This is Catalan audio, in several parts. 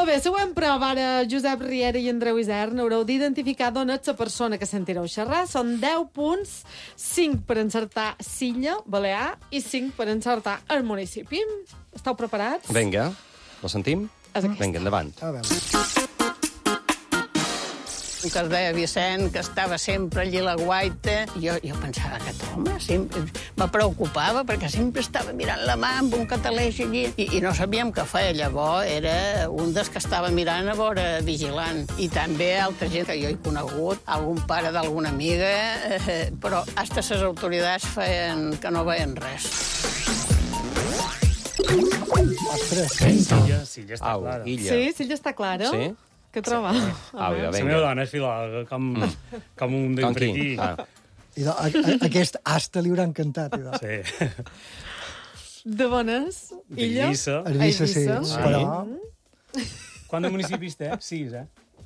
Molt bé, següent prova. Ara, Josep Riera i Andreu Isern haureu d'identificar d'on és la persona que sentireu xerrar. Són 10 punts, 5 per encertar Silla, Balear, i 5 per encertar el municipi. Esteu preparats? Vinga, la sentim? Vinga, endavant. A veure. Que es deia Vicent, que estava sempre allí a la guaita. Jo pensava, aquest home me preocupava perquè sempre estava mirant la mà amb un cataleix allí i no sabíem què feia. Llavors era un dels que estava mirant a veure vigilant. I també altra gent que jo he conegut, algun pare d'alguna amiga, però hasta les autoritats feien que no veien res. Ostres. Silla està clara. Illa. Sí, Silla està clara. Sí? Què troba? Vinga, La vinga. meva dona és filòloga, com un Com qui? d'imprequí. Aquest asta li haurà encantat. Sí. De bones? Illa? Eivissa. Eivissa, sí. Eivissa. Però... Quants municipis té? 6,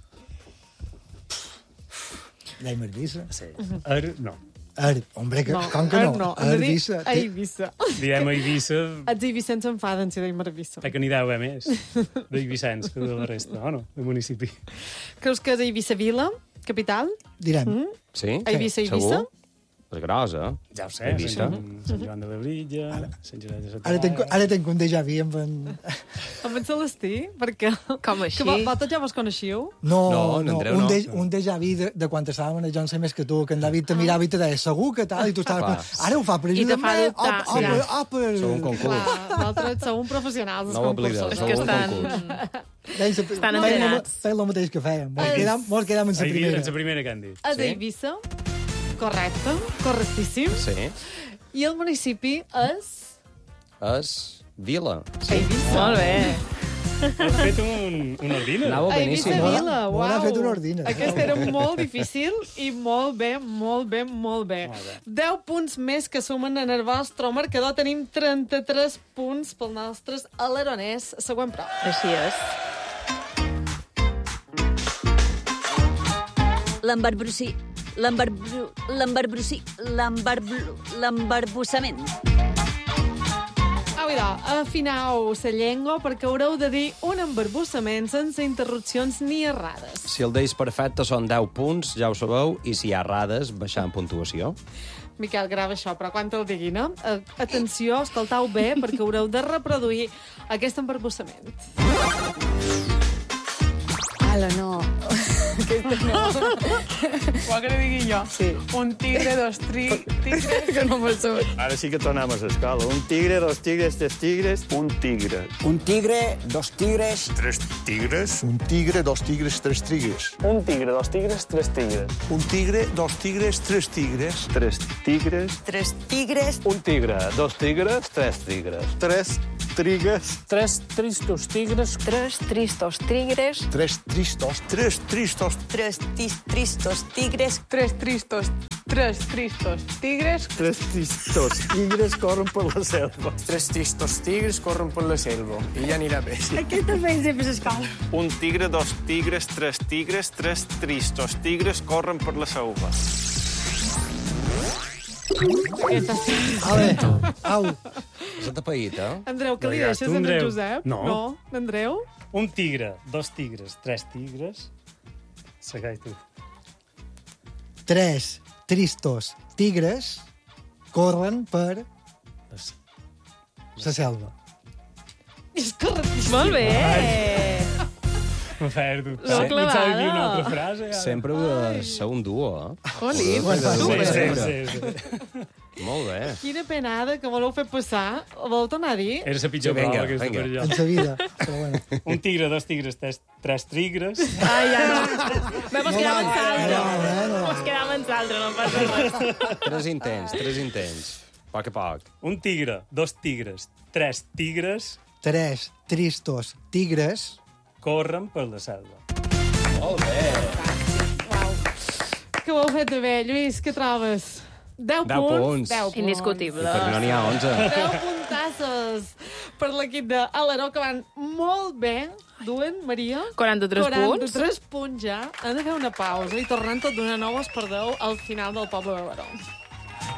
Dèiem Eivissa. Sí. No. Hombre, com que no? Eivissa. Eivissa. Diem Eivissa Els eivissens s'enfaden si deim Eivissa. perquè n'hi deu haver més d'Eivissens que de la resta, o no? De municipi. Creus que és Eivissa Vila, capital? Direm. Sí? Eivissa, Eivissa? Segur? És grossa. Ja ho sé, Eivissa. Sant Joan de Labrilla, Sant Josep de Sotavara... Ara tenc un déjà vu amb en... Amb en Celestí? Per què? Com així? Que vosaltres ja vos coneixiu? No, en Andreu no. Un déjà vu de quan estàvem a Jo en sé més que tu, que en David te mirava i te deia segur que tal, i tu estaves... Ara ho fa per I te fa dubtar. Sou un concurs. Vosaltres sou un professionals, els No ho oblideu, concursos. sou que un estan- concurs. Estan envenenats. Feien el mateix que fèiem. Mos quedàvem en la primera. És la primera que han dit. És Eivissa? Correcte, correctíssim. Sí. I el municipi és... És Vila. Eivissa. Molt bé. Has fet un ordine? Anava Eivissa beníssim. Vila, M'ho ha uau. fet una ordina. Aquest era molt difícil i molt bé, molt bé, molt bé. Molt bé. 10 punts més que sumen en el vostre marcador. Tenim 33 punts pel nostres aleronès. Següent prova. Així és. L'embarbussament. Au, idò, afinau la llengua perquè haureu de dir un embarbussament sense interrupcions ni errades. Si el deis perfecte són 10 punts, ja ho sabeu, i si hi ha errades, baixant puntuació. Miquel, grava això, però quan te'l diguin, atenció, escoltau bé, perquè haureu de reproduir aquest embarbussament. Ala, no. Vol que li digui jo? Sí. Un tigre, dos tigres... Que no m'ho surt. Ara sí que tornem a l'escola. Un tigre, dos tigres, tres tigres, un tigre. Un tigre, dos tigres... Tres tigres. Un tigre, dos tigres, tres tigres. Un tigre, dos tigres, tres tigres. Un tigre, dos tigres, tres tigres. Tres tigres. Tres tigres. Un tigre, dos tigres, tres tigres. Tres trigues. Tres tristos tigres... Tres tristos tigres. Tres tristos. Tres tristos. Tres tristos tigres. Tres tristos tigres. Tres tristos tigres corren per la selva. Tres tristos tigres corren per la selva. I ja anirà bé. Aquesta feina sempre s'escola. Un tigre, dos tigres, tres tristos tigres corren per la selva. Au. És atapeït, eh? Andreu, què No, li ja, deixes tu, en Andreu. Josep? No. No, Andreu? Un tigre, dos tigres, tres tigres... Segueix tu. Tres tristos tigres corren per la selva. És correctíssim. Molt bé. M'ha fet dubtar. L'ho No s'ha de dir una clavada. altra frase? Ara? Sempre heu de ser un duo, eh? Jolín, Sí. Molt bé. Quina penada que voleu fer passar. Voleu tornar a dir? Era la pitjor Vinga, prova aquesta vinga. per En jo. sa vida. Però bueno. Un tigre, dos tigres, tres tigres... Ai, ja no. Bé, mos quedàvem en l'altre. no. Mos quedàvem en l'altre, no passa res. Tres intents. Poc a poc. Un tigre, dos tigres, tres tigres Tres tristos tigres corren per la selva. Molt bé. Que ho heu fet de bé, Lluís, què trobes? 10 10 punts. punts. 10 punts. Indiscutible. Perquè no n'hi ha 11. 10 puntasses per l'equip d'Aleró, que van molt bé. Duen, Maria? 43 punts. 43 punts ja. Han de fer una pausa i tornant tot d'una nou es perdeu al final del Poble de Baró.